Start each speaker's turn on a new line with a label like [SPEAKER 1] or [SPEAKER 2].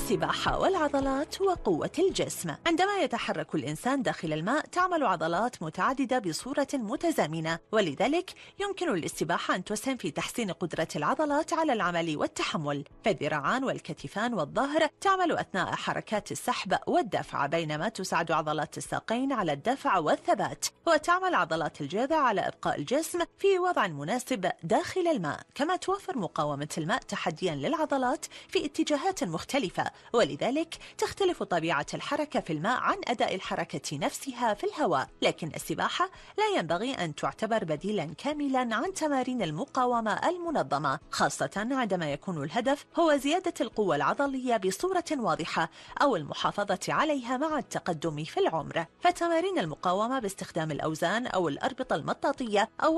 [SPEAKER 1] السباحة والعضلات وقوة الجسم. عندما يتحرك الإنسان داخل الماء تعمل عضلات متعددة بصورة متزامنة، ولذلك يمكن للسباحة أن تسهم في تحسين قدرة العضلات على العمل والتحمل، فالذراعان والكتفان والظهر تعمل أثناء حركات السحب والدفع، بينما تساعد عضلات الساقين على الدفع والثبات، وتعمل عضلات الجذع على إبقاء الجسم في وضع مناسب داخل الماء. كما توفر مقاومة الماء تحديا للعضلات في اتجاهات مختلفة، ولذلك تختلف طبيعة الحركة في الماء عن أداء الحركة نفسها في الهواء. لكن السباحة لا ينبغي أن تعتبر بديلا كاملا عن تمارين المقاومة المنظمة، خاصة عندما يكون الهدف هو زيادة القوة العضلية بصورة واضحة أو المحافظة عليها مع التقدم في العمر. فتمارين المقاومة باستخدام الأوزان أو الأربطة المطاطية أو